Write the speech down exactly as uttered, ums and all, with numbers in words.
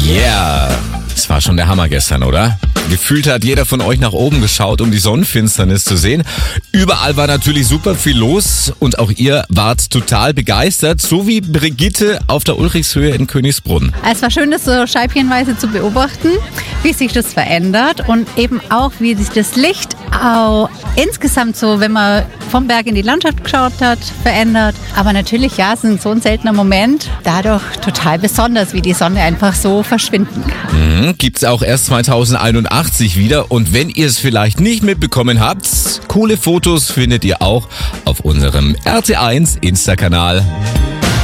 Yeah, das war schon der Hammer gestern, oder? Gefühlt hat jeder von euch nach oben geschaut, um die Sonnenfinsternis zu sehen. Überall war natürlich super viel los und auch ihr wart total begeistert, so wie Brigitte auf der Ulrichshöhe in Königsbrunn. Es war schön, das so scheibchenweise zu beobachten, wie sich das verändert und eben auch, wie sich das Licht auch insgesamt so, wenn man vom Berg in die Landschaft geschaut hat, verändert. Aber natürlich, ja, es ist so ein seltener Moment, dadurch total besonders, wie die Sonne einfach so verschwinden kann. Mhm, gibt's auch erst zweitausendeinundachtzig wieder und wenn ihr es vielleicht nicht mitbekommen habt, coole Fotos findet ihr auch auf unserem R T eins Insta-Kanal.